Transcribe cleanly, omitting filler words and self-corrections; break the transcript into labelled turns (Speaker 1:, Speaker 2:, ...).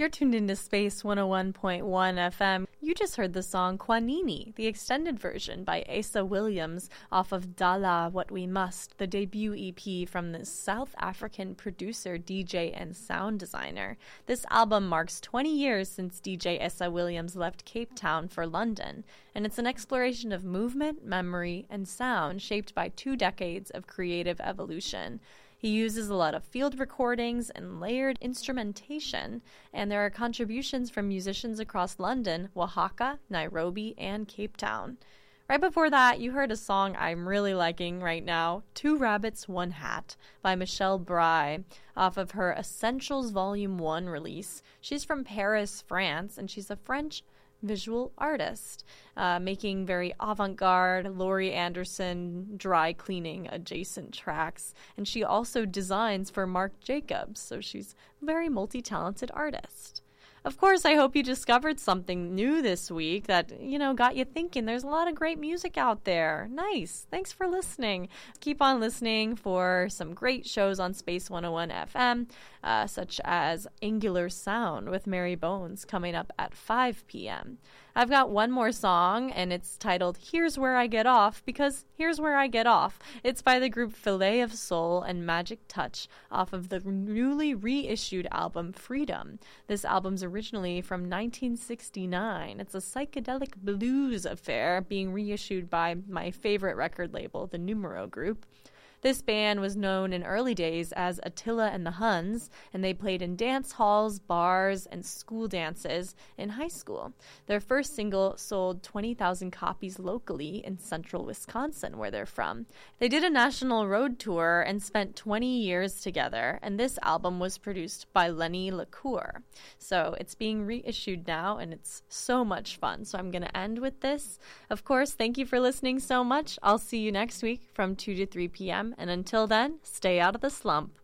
Speaker 1: You're tuned into Space 101.1 FM. You just heard the song Kwanini, the extended version by Asa Williams off of Dala What We Must, the debut EP from the South African producer, DJ, and sound designer. This album marks 20 years since DJ Asa Williams left Cape Town for London, and it's an exploration of movement, memory, and sound shaped by 2 decades of creative evolution. He uses a lot of field recordings and layered instrumentation, and there are contributions from musicians across London, Oaxaca, Nairobi, and Cape Town. Right before that, you heard a song I'm really liking right now, Two Rabbits, One Hat, by Michelle Bry, off of her Essentials Volume 1 release. She's from Paris, France, and she's a French visual artist, making very avant-garde Laurie Anderson dry cleaning adjacent tracks, and she also designs for Marc Jacobs, so she's a very multi-talented artist. Of course, I hope you discovered something new this week that, got you thinking. There's a lot of great music out there. Nice. Thanks for listening. Keep on listening for some great shows on Space 101 FM, such as Angular Sound with Mary Bones coming up at 5 p.m. I've got one more song, and it's titled Here's Where I Get Off, because here's where I get off. It's by the group Filet of Soul and Magic Touch off of the newly reissued album Freedom. This album's originally from 1969. It's a psychedelic blues affair being reissued by my favorite record label, the Numero Group. This band was known in early days as Attila and the Huns, and they played in dance halls, bars, and school dances in high school. Their first single sold 20,000 copies locally in central Wisconsin, where they're from. They did a national road tour and spent 20 years together, and this album was produced by Lenny LaCour. So it's being reissued now, and it's so much fun. So I'm going to end with this. Of course, thank you for listening so much. I'll see you next week from 2 to 3 p.m. And until then, stay out of the slump.